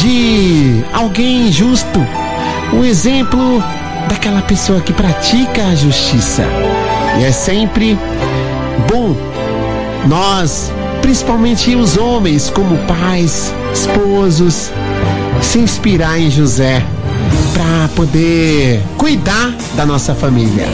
de alguém justo, um exemplo daquela pessoa que pratica a justiça. E é sempre bom nós, principalmente os homens, como pais, esposos, se inspirar em José para poder cuidar da nossa família.